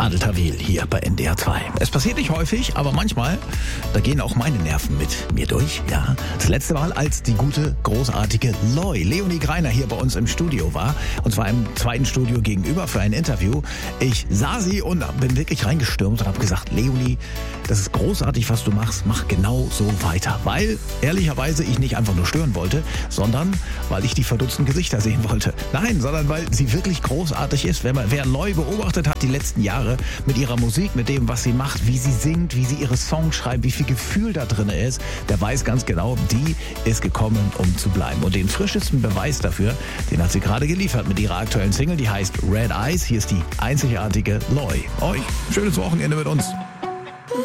Adel Tawil hier bei NDR 2. Es passiert nicht häufig, aber manchmal, da gehen auch meine Nerven mit mir durch. Ja, das letzte Mal, als die gute, großartige Leonie Greiner hier bei uns im Studio war, und zwar im zweiten Studio gegenüber für ein Interview. Ich sah sie und bin wirklich reingestürmt und habe gesagt, Leonie, das ist großartig, was du machst, mach genau so weiter. Weil, ehrlicherweise, ich nicht einfach nur stören wollte, sondern weil ich die verdutzten Gesichter sehen wollte. Nein, sondern weil sie wirklich großartig ist. Wer Loi beobachtet hat die letzten Jahre mit ihrer Musik, mit dem, was sie macht, wie sie singt, wie sie ihre Songs schreibt, wie viel Gefühl da drin ist, der weiß ganz genau, die ist gekommen, um zu bleiben. Und den frischesten Beweis dafür, den hat sie gerade geliefert mit ihrer aktuellen Single, die heißt Red Eyes. Hier ist die einzigartige Loi. Euch schönes Wochenende mit uns.